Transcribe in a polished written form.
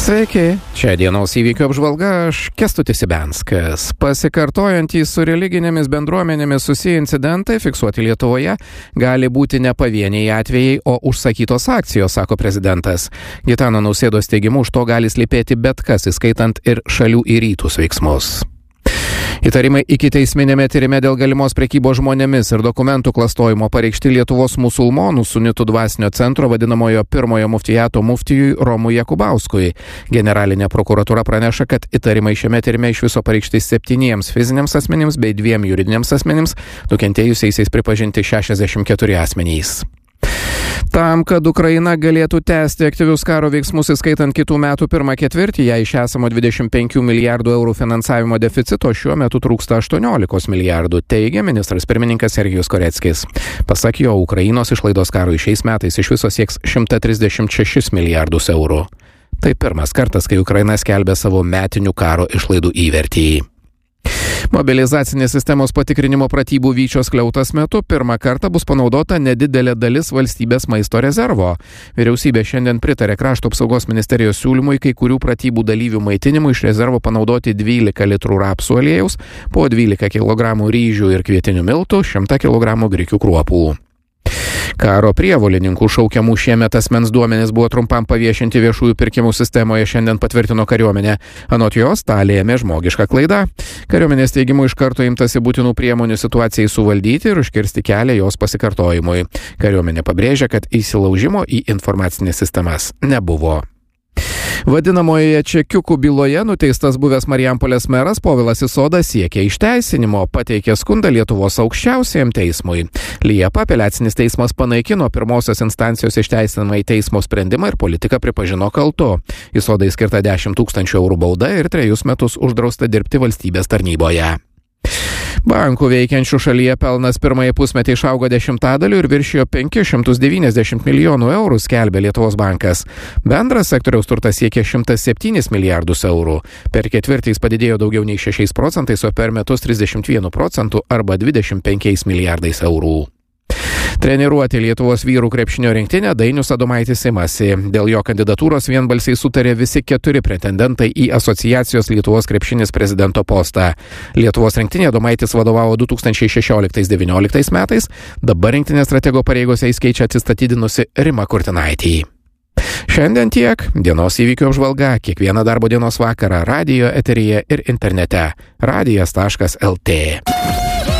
Sveiki, čia dienos įvykių apžvalga, aš Kęstutis Ibenskas. Pasikartojantys su religinėmis bendruomenėmis susiję incidentai fiksuoti Lietuvoje gali būti ne pavieniai atvejai, o užsakytos akcijos, sako prezidentas. Gitano Nausėdos teigimu, už to gali slypėti bet kas, įskaitant ir šalių į rytus veiksmus. Įtarimai ikiteisminėme tyrime dėl galimos prekybos žmonėmis ir dokumentų klastojimo pareikšti Lietuvos musulmonų sunitų dvasinio centro vadinamojo pirmojo muftijato muftijui Romui Jakubauskui. Generalinė prokuratūra praneša, kad įtarimai šiame tyrime iš viso pareikšti 7 fiziniams asmenims bei 2 juridiniams asmenims, nukentėjusiais pripažinti 64 asmenys. Tam, kad Ukraina galėtų tęsti aktyvius karo veiksmus, įskaitant kitų metų pirmą ketvirtį, jai iš esamo 25 milijardų eurų finansavimo deficito šiuo metu trūksta 18 milijardų, teigia ministras pirmininkas Sergijus Koreckis. Pasak jo, Ukrainos išlaidos karui šiais metais iš viso sieks 136 milijardus eurų. Tai pirmas kartas, kai Ukraina skelbia savo metinių karo išlaidų įvertį. Mobilizacinės sistemos patikrinimo pratybų Vyčio skliautas metu pirmą kartą bus panaudota nedidelė dalis valstybės maisto rezervo. Vyriausybė šiandien pritarė Krašto apsaugos ministerijos siūlymui kai kurių pratybų dalyvių maitinimui iš rezervo panaudoti 12 litrų rapsų aliejaus, po 12 kg ryžių ir kvietinių miltų, 100 kg grikių kruopų. Karo prievolininkų šaukiamų šiemet asmens duomenys buvo trumpam paviešinti viešųjų pirkimų sistemoje, šiandien patvirtino kariuomenė. Anot jos, tą lėmė žmogiška klaida. Kariuomenės teigimu iš karto imtasi būtinų priemonių situacijai suvaldyti ir užkirsti kelią jos pasikartojimui. Kariuomenė pabrėžia, kad įsilaužimo į informacinės sistemas nebuvo. Vadinamoje čekiukų byloje nuteistas buvęs Marijampolės meras Povilas Isoda siekia išteisinimo, pateikė skundą Lietuvos aukščiausiajam teismui. Liepą apeliacinis teismas panaikino pirmosios instancijos išteisinamąjį teismo sprendimą ir politiką pripažino kaltu. Isodai skirta 10 000 eurų bauda ir 3 metus uždrausta dirbti valstybės tarnyboje. Bankų veikiančių šalyje pelnas pirmąjį pusmetį išaugo 10% ir viršijo 590 milijonų eurų, skelbė Lietuvos bankas. Bendras sektoriaus turtas siekia 107 milijardus eurų. Per ketvirtį jis padidėjo daugiau nei 6%, o per metus 31% arba 25 milijardais eurų. Treniruoti Lietuvos vyrų krepšinio rinktinę Dainius Adomaitis imasi. Dėl jo kandidatūros vienbalsiai sutarė visi 4 pretendentai į asociacijos Lietuvos krepšinis prezidento postą. Lietuvos rinktinė Adomaitis vadovavo 2016-2019 metais, dabar rinktinės stratego pareigose jis keičia atsistatydinusi Rimą Kurtinaitį. Šiandien tiek. Dienos įvykių apžvalga kiekvieną darbo dienos vakarą radijo eteryje ir internete. radijas.lt